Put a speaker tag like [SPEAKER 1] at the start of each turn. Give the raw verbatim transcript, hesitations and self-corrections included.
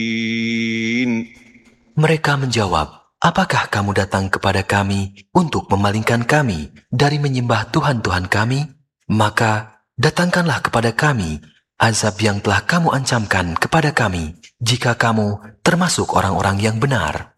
[SPEAKER 1] Mereka menjawab, "Apakah kamu datang kepada kami untuk memalingkan kami dari menyembah Tuhan-Tuhan kami? Maka datangkanlah kepada kami azab yang telah kamu ancamkan kepada kami jika kamu termasuk orang-orang yang benar."